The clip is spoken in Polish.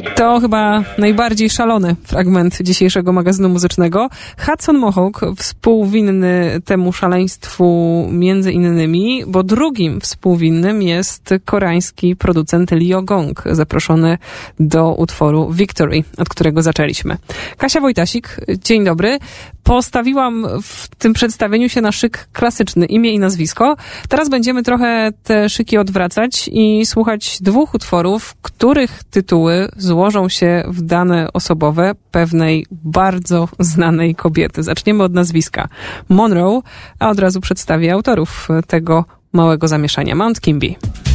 To chyba najbardziej szalony fragment dzisiejszego magazynu muzycznego. Hudson Mohawk współwinny temu szaleństwu między innymi, bo drugim współwinnym jest koreański producent Leo Gong, zaproszony do utworu Victory, od którego zaczęliśmy. Kasia Wojtasik, dzień dobry. Postawiłam w tym przedstawieniu się na szyk klasyczny, imię i nazwisko. Teraz będziemy trochę te szyki odwracać i słuchać dwóch utworów, których tytuły złożą się w dane osobowe pewnej bardzo znanej kobiety. Zaczniemy od nazwiska Monroe, a od razu przedstawię autorów tego małego zamieszania. Mount Kimby.